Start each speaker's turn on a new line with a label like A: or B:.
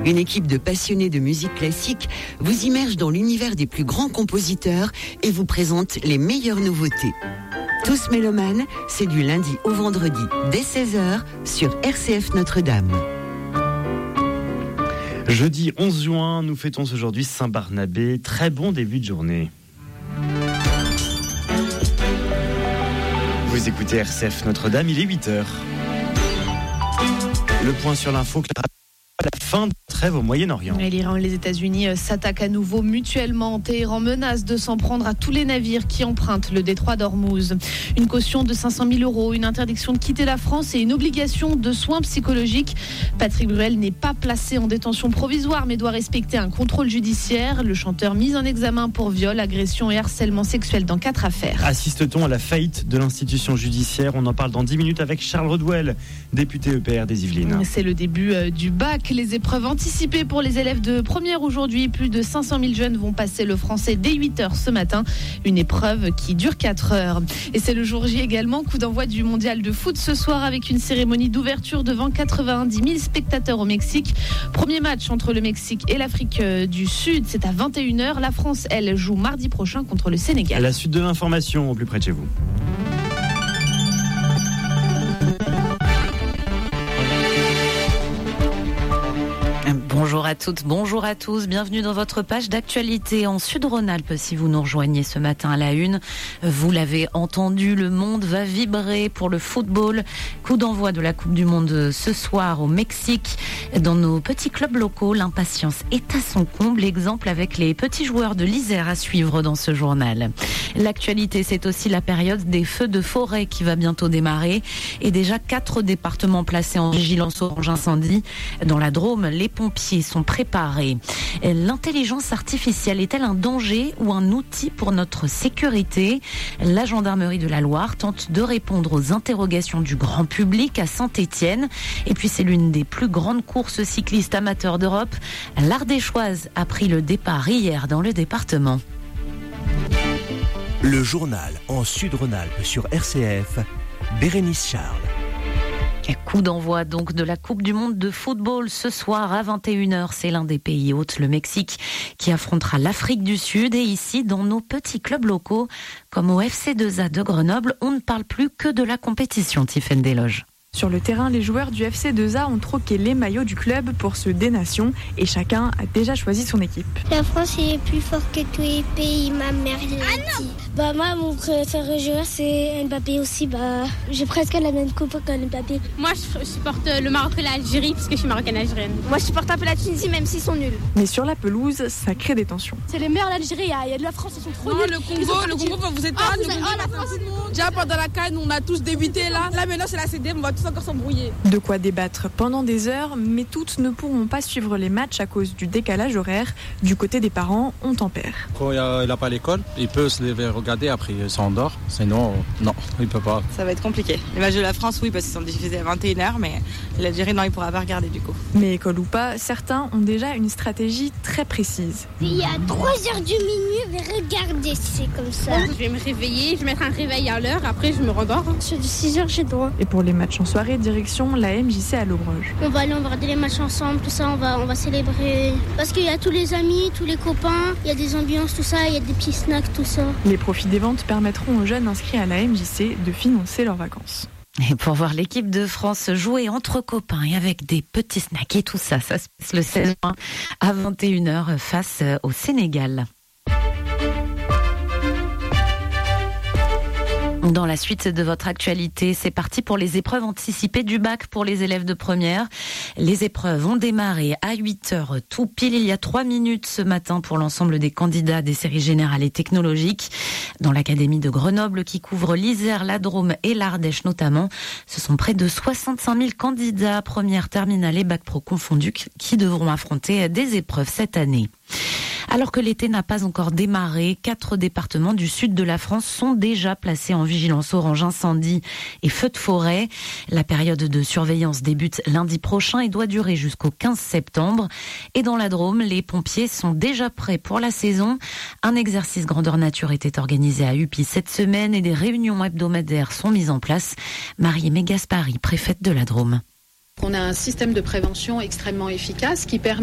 A: Une équipe de passionnés de musique classique vous immerge dans l'univers des plus grands compositeurs et vous présente les meilleures nouveautés. Tous mélomanes, c'est du lundi au vendredi dès 16h sur RCF Notre-Dame.
B: Jeudi 11 juin, nous fêtons aujourd'hui Saint-Barnabé. Très bon début de journée. Vous écoutez RCF Notre-Dame, il est 8h. Le point sur l'info, la fin de trêve au Moyen-Orient.
C: L'Iran et les États-Unis s'attaquent à nouveau mutuellement. Téhéran menace de s'en prendre à tous les navires qui empruntent le détroit d'Ormuz. Une caution de 500 000 €, une interdiction de quitter la France et une obligation de soins psychologiques. Patrick Bruel n'est pas placé en détention provisoire mais doit respecter un contrôle judiciaire. Le chanteur mis en examen pour viol, agression et harcèlement sexuel dans 4 affaires.
B: Assiste-t-on à la faillite de l'institution judiciaire ? On en parle dans 10 minutes avec Charles Rodwell, député EPR des Yvelines.
C: C'est le début du bac. Les épreuves anticipées pour les élèves de première aujourd'hui. Plus de 500 000 jeunes vont passer le français dès 8h ce matin. Une épreuve qui dure 4 heures. Et c'est le jour J également. Coup d'envoi du mondial de foot ce soir avec une cérémonie d'ouverture devant 90 000 spectateurs au Mexique. Premier match entre le Mexique et l'Afrique du Sud. C'est à 21h. La France, elle, joue mardi prochain contre le Sénégal.
B: À la suite de l'information au plus près de chez vous.
D: Bonjour à toutes, bonjour à tous, bienvenue dans votre page d'actualité en Sud-Rhône-Alpes. Si vous nous rejoignez ce matin à la une, vous l'avez entendu, le monde va vibrer pour le football. Coup d'envoi de la Coupe du Monde ce soir au Mexique. Dans nos petits clubs locaux, l'impatience est à son comble. Exemple avec les petits joueurs de l'Isère à suivre dans ce journal. L'actualité, c'est aussi la période des feux de forêt qui va bientôt démarrer. Et déjà 4 départements placés en vigilance orange incendie. Dans la Drôme, les pompiers sont préparés. L'intelligence artificielle est-elle un danger ou un outil pour notre sécurité ? La gendarmerie de la Loire tente de répondre aux interrogations du grand public à Saint-Étienne. Et puis c'est l'une des plus grandes courses cyclistes amateurs d'Europe. L'Ardéchoise a pris le départ hier dans le département.
E: Le journal en Sud-Rhône-Alpes sur RCF, Bérénice Charles.
D: Coup d'envoi donc de la Coupe du Monde de football ce soir à 21h. C'est l'un des pays hôtes, le Mexique, qui affrontera l'Afrique du Sud. Et ici, dans nos petits clubs locaux, comme au FC2A de Grenoble, on ne parle plus que de la compétition, Tiffaine Desloges.
F: Sur le terrain, les joueurs du FC2A ont troqué les maillots du club pour ceux des nations et chacun a déjà choisi son équipe.
G: La France est plus fort que tous les pays, ma mère l'a dit. Moi, mon préféré joueur, c'est Mbappé aussi. J'ai presque la même coupe que Mbappé.
H: Moi, je supporte le Maroc et l'Algérie parce que je suis marocaine algérienne.
G: Moi, je supporte un peu la Tunisie, même s'ils sont nuls.
F: Mais sur la pelouse, ça crée des tensions.
G: C'est les meilleurs l'Algérie, il y a de la France, ils sont trop nuls.
H: Le Congo, vous êtes pas
G: la France.
H: Déjà pendant la CAN, on a tous débuté là. Là maintenant, c'est la CDM, on va tous encore s'embrouiller.
F: De quoi débattre pendant des heures, mais toutes ne pourront pas suivre les matchs à cause du décalage horaire. Du côté des parents, on tempère.
I: Quand il n'a pas l'école, il peut se lever regarder, après il s'endort. Sinon, non, il peut pas.
J: Ça va être compliqué. Les matchs de la France, oui, parce qu'ils sont diffusés à 21h, mais l'Algérie, non, il ne pourra pas regarder du coup.
F: Mais école ou pas, certains ont déjà une stratégie très précise.
G: Il y a 3h du minuit, mais regardez, c'est comme ça.
H: Je vais me réveiller, je vais mettre un réveil à l'heure, après je me rendors.
G: Sur 6h, j'ai droit.
F: Et pour les matchs en soirée, direction la MJC à Lobroge.
G: On va aller regarder les matchs ensemble, tout ça, on va célébrer. Parce qu'il y a tous les amis, tous les copains, il y a des ambiances, tout ça, il y a des petits snacks, tout ça.
F: Les profits des ventes permettront aux jeunes inscrits à la MJC de financer leurs vacances.
D: Et pour voir l'équipe de France jouer entre copains et avec des petits snacks et tout ça, ça se passe le 16 juin à 21h face au Sénégal. Dans la suite de votre actualité, c'est parti pour les épreuves anticipées du bac pour les élèves de première. Les épreuves ont démarré à 8h tout pile, il y a 3 minutes ce matin pour l'ensemble des candidats des séries générales et technologiques. Dans l'académie de Grenoble qui couvre l'Isère, la Drôme et l'Ardèche notamment, ce sont près de 65 000 candidats première, terminale et bac pro confondus qui devront affronter des épreuves cette année. Alors que l'été n'a pas encore démarré, 4 départements du sud de la France sont déjà placés en vigilance orange incendie et feux de forêt. La période de surveillance débute lundi prochain et doit durer jusqu'au 15 septembre. Et dans la Drôme, les pompiers sont déjà prêts pour la saison. Un exercice grandeur nature était organisé à Upi cette semaine et des réunions hebdomadaires sont mises en place. Marie-Aimée Gaspari, préfète de la Drôme.
K: On a un système de prévention extrêmement efficace qui permet